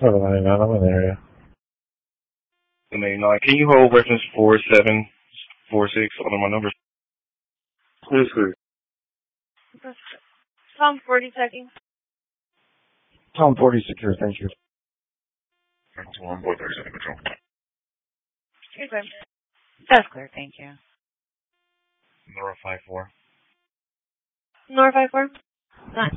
799, I'm in the area. 789. Can you hold reference 4746 on my numbers? Yes, sir. Tom 40 checking. Tom 40 secure, thank you. That's 1.37 control. You're good. That's clear, thank you. Nora 54. Nora 54. Nice.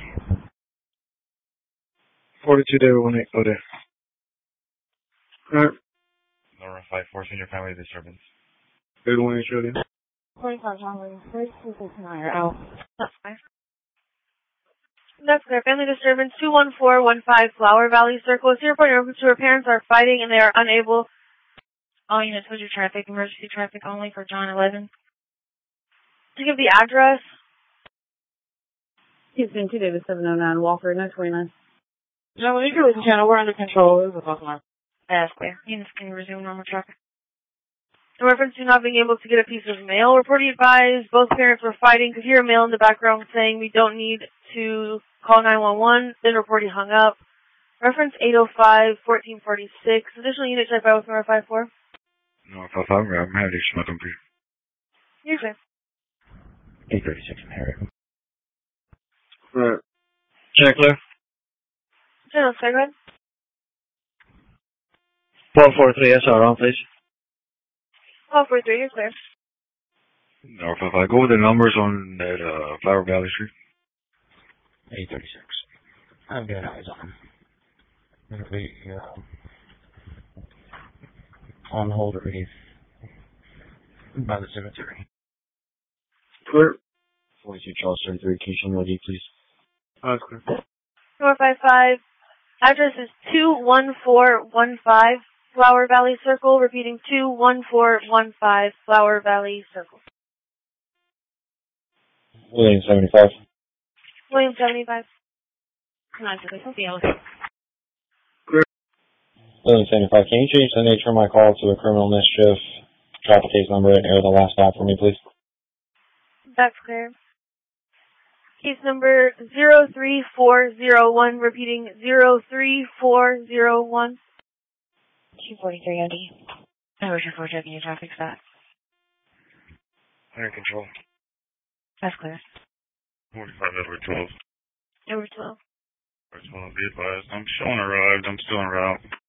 42 David 18, go there. Alright. Nora 54, senior family disturbance. David 18, show you. 45 Hungary. 3269 are out. That's fine. That's clear. Family disturbance 21415 Flower Valley Circle. It's your point to her parents are fighting and they are unable. All units, what's your traffic? Emergency traffic only for John 11. To give the address. Houston 2 David 709 Walker 929. No, when you can listen channel, we're under control. It was a fucking line. That's clear. Units can resume normal traffic. In reference to not being able to get a piece of mail, reported advised both parents were fighting. Could hear a mail in the background saying we don't need to call 911. Then reported hung up. Reference 805-1446. Additional unit check by with Nora 54. Nora 55, I'm having to my computer. You're clear. 836 in the area. Right. Check clear. Channel, go ahead. 1243 SR on, please. 1243, you're clear. Nora 55, go with the numbers on that Flower Valley Street. 836. I've got eyes on him. It'll be on hold already by the cemetery. Clear. 42 Charles 33, Keisha Lodi, please. Clear. Nora 55. Address is 21415 Flower Valley Circle. Repeating 21415 Flower Valley Circle. William 75. William 75. Nice. Okay. William 75. Can you change the nature of my call to a criminal mischief traffic case number and air the last stop for me, please? That's clear. Case number 03401. Repeating 03401. 243 OD. Ocean 4 checking your traffic stop. Under control. That's clear. 45 over 12. Over 12. Over 12, be advised. I'm still on arrived. I'm still en route.